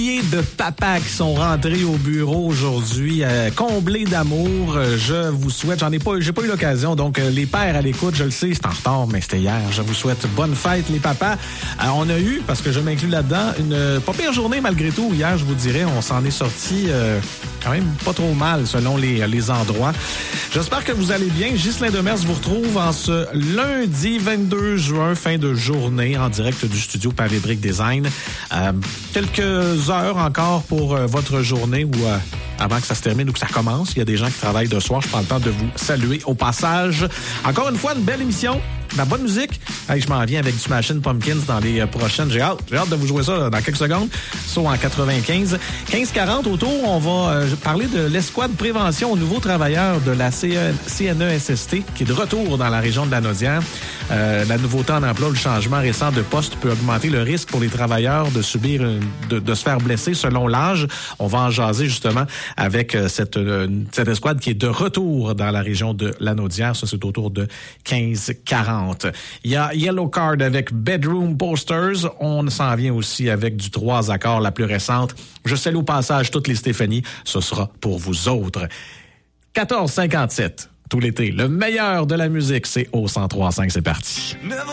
milliers de papas qui sont rentrés au bureau aujourd'hui, comblés d'amour. Je vous souhaite, j'ai pas eu l'occasion, donc les pères à l'écoute, je le sais, c'est en retard, mais c'était hier. Je vous souhaite bonne fête, les papas. On a eu, parce que je m'inclus là-dedans, une pas pire journée malgré tout. Hier, je vous dirais, on s'en est sorti quand même pas trop mal selon les endroits. J'espère que vous allez bien. Ghislain Demers vous retrouve en ce lundi 22 juin, fin de journée, en direct du studio Pavé-Brique Design. Quelques heures encore pour votre journée ou avant que ça se termine ou que ça commence. Il y a des gens qui travaillent de soir. Je prends le temps de vous saluer au passage. Encore une fois, une belle émission. De la bonne musique. Hey, je m'en viens avec du Smashing Pumpkins dans les prochaines. J'ai hâte de vous jouer ça dans quelques secondes. Sauf en 95. 15-40 autour, on va parler de l'escouade prévention aux nouveaux travailleurs de la CNESST qui est de retour dans la région de Lanaudière. La nouveauté en emploi, le changement récent de poste peut augmenter le risque pour les travailleurs de subir, de se faire blesser selon l'âge. On va en jaser justement avec cette escouade qui est de retour dans la région de Lanaudière. Ça, c'est autour de 15-40. Il y a Yellow Card avec Bedroom Posters. On s'en vient aussi avec du 3 accords, la plus récente. Je salue au passage toutes les Stéphanie. Ce sera pour vous autres. 14,57 tout l'été. Le meilleur de la musique, c'est au 103.5. C'est parti.